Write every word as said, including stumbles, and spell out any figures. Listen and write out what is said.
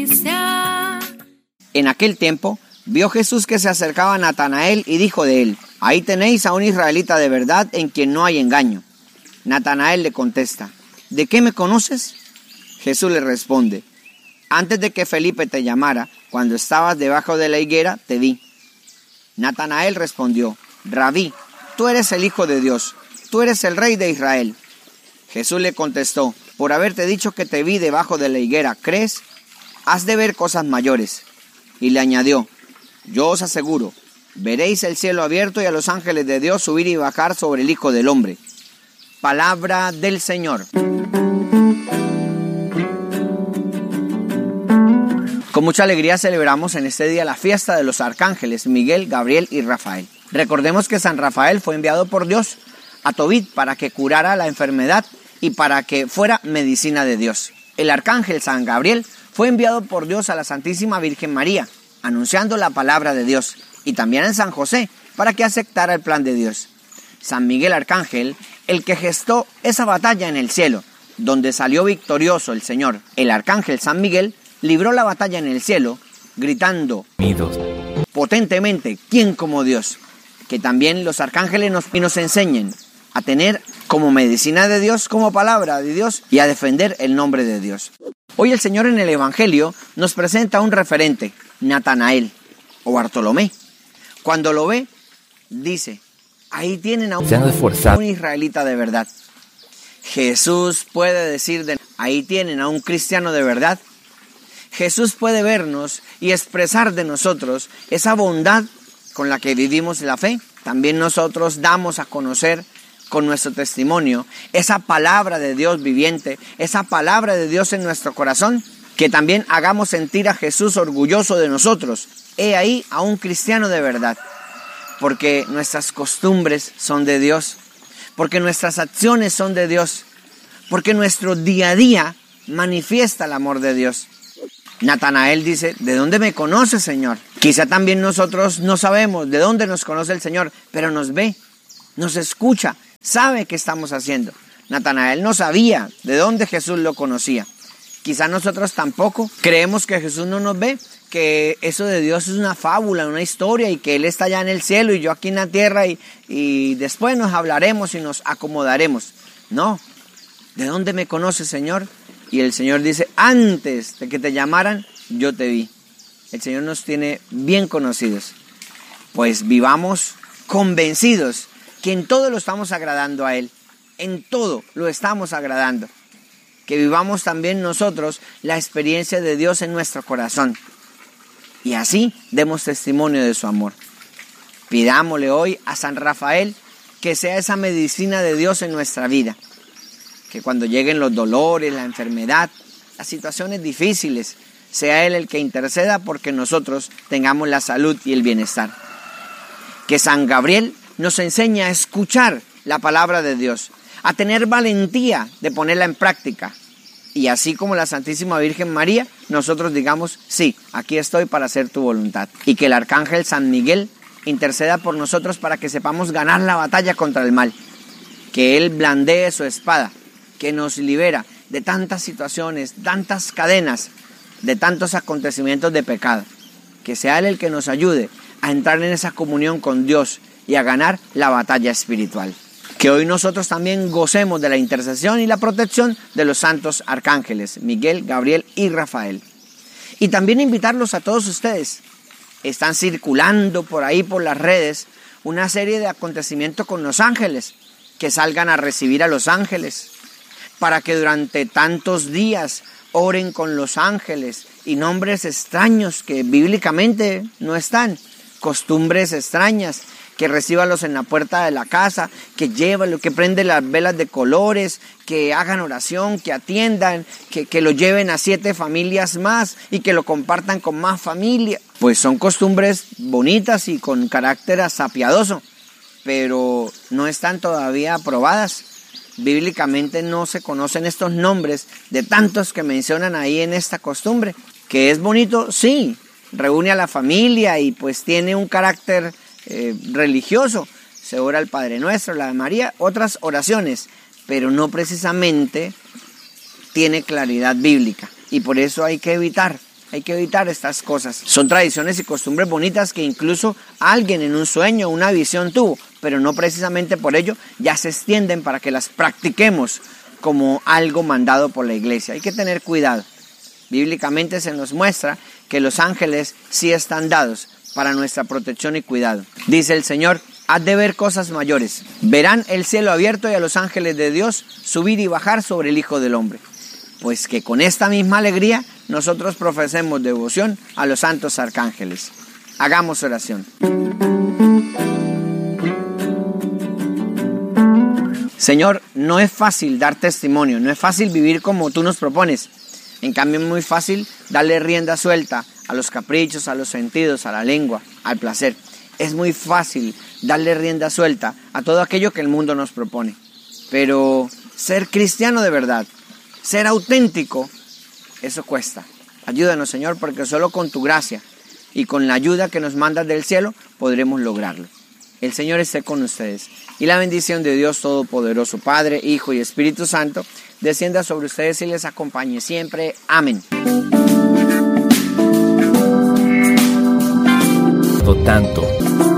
sea. En aquel tiempo vio Jesús que se acercaba a Natanael y dijo de él: ahí tenéis a un israelita de verdad en quien no hay engaño. Natanael le contesta: ¿de qué me conoces? Jesús le responde: antes de que Felipe te llamara, cuando estabas debajo de la higuera, te vi. Natanael respondió: Rabí, tú eres el Hijo de Dios, tú eres el Rey de Israel. Jesús le contestó: por haberte dicho que te vi debajo de la higuera, ¿crees? Has de ver cosas mayores. Y le añadió: yo os aseguro, veréis el cielo abierto y a los ángeles de Dios subir y bajar sobre el Hijo del Hombre. Palabra del Señor. Con mucha alegría celebramos en este día la fiesta de los arcángeles Miguel, Gabriel y Rafael. Recordemos que San Rafael fue enviado por Dios a Tobit para que curara la enfermedad y para que fuera medicina de Dios. El arcángel San Gabriel fue enviado por Dios a la Santísima Virgen María, anunciando la palabra de Dios, y también a San José, para que aceptara el plan de Dios. San Miguel Arcángel, el que gestó esa batalla en el cielo, donde salió victorioso el Señor. El arcángel San Miguel libró la batalla en el cielo, gritando potentemente: ¿quién como Dios? Que también los arcángeles nos, nos enseñen a tener como medicina de Dios, como palabra de Dios, y a defender el nombre de Dios. Hoy el Señor en el Evangelio nos presenta un referente, Natanael o Bartolomé. Cuando lo ve, dice: ahí tienen a un, un israelita de verdad. Jesús puede decir de ahí tienen a un cristiano de verdad. Jesús puede vernos y expresar de nosotros esa bondad con la que vivimos la fe. También nosotros damos a conocer con nuestro testimonio esa palabra de Dios viviente, esa palabra de Dios en nuestro corazón, que también hagamos sentir a Jesús orgulloso de nosotros. He ahí a un cristiano de verdad, porque nuestras costumbres son de Dios, porque nuestras acciones son de Dios, porque nuestro día a día manifiesta el amor de Dios. Natanael dice: ¿de dónde me conoces, Señor? Quizá también nosotros no sabemos de dónde nos conoce el Señor, pero nos ve, nos escucha, sabe qué estamos haciendo. Natanael no sabía de dónde Jesús lo conocía. Quizá nosotros tampoco creemos que Jesús no nos ve, que eso de Dios es una fábula, una historia, y que Él está allá en el cielo y yo aquí en la tierra, y, y después nos hablaremos y nos acomodaremos. No, ¿de dónde me conoces, Señor? Y el Señor dice: antes de que te llamaran, yo te vi. El Señor nos tiene bien conocidos. Pues vivamos convencidos que en todo lo estamos agradando a Él. En todo lo estamos agradando. Que vivamos también nosotros la experiencia de Dios en nuestro corazón. Y así demos testimonio de su amor. Pidámosle hoy a San Rafael que sea esa medicina de Dios en nuestra vida. Que cuando lleguen los dolores, la enfermedad, las situaciones difíciles, sea Él el que interceda porque nosotros tengamos la salud y el bienestar. Que San Gabriel nos enseñe a escuchar la palabra de Dios, a tener valentía de ponerla en práctica. Y así como la Santísima Virgen María, nosotros digamos: sí, aquí estoy para hacer tu voluntad. Y que el arcángel San Miguel interceda por nosotros para que sepamos ganar la batalla contra el mal. Que Él blandee su espada, que nos libera de tantas situaciones, tantas cadenas, de tantos acontecimientos de pecado. Que sea Él el que nos ayude a entrar en esa comunión con Dios y a ganar la batalla espiritual. Que hoy nosotros también gocemos de la intercesión y la protección de los santos arcángeles, Miguel, Gabriel y Rafael. Y también invitarlos a todos ustedes. Están circulando por ahí, por las redes, una serie de acontecimientos con los ángeles. Que salgan a recibir a los ángeles, para que durante tantos días oren con los ángeles y nombres extraños que bíblicamente no están, costumbres extrañas, que recíbanlos en la puerta de la casa, que lleven, que prenden las velas de colores, que hagan oración, que atiendan, que, que lo lleven a siete familias más y que lo compartan con más familias. Pues son costumbres bonitas y con carácter hasta piadoso, pero no están todavía aprobadas. Bíblicamente no se conocen estos nombres de tantos que mencionan ahí en esta costumbre. Que es bonito, sí, reúne a la familia y pues tiene un carácter eh, religioso. Se ora el Padre Nuestro, la de María, otras oraciones, pero no precisamente tiene claridad bíblica. Y por eso hay que evitar Hay que evitar estas cosas. Son tradiciones y costumbres bonitas que incluso alguien en un sueño o una visión tuvo, pero no precisamente por ello ya se extienden para que las practiquemos como algo mandado por la iglesia. Hay que tener cuidado. Bíblicamente se nos muestra que los ángeles sí están dados para nuestra protección y cuidado. Dice el Señor: has de ver cosas mayores. Verán el cielo abierto y a los ángeles de Dios subir y bajar sobre el Hijo del Hombre. Pues que con esta misma alegría nosotros profesemos devoción a los santos arcángeles. Hagamos oración. Señor, no es fácil dar testimonio, no es fácil vivir como tú nos propones. En cambio es muy fácil darle rienda suelta a los caprichos, a los sentidos, a la lengua, al placer. Es muy fácil darle rienda suelta a todo aquello que el mundo nos propone. Pero ser cristiano de verdad, ser auténtico, eso cuesta. Ayúdanos, Señor, porque solo con tu gracia y con la ayuda que nos mandas del cielo podremos lograrlo. El Señor esté con ustedes y la bendición de Dios Todopoderoso, Padre, Hijo y Espíritu Santo, descienda sobre ustedes y les acompañe siempre. Amén. Tanto.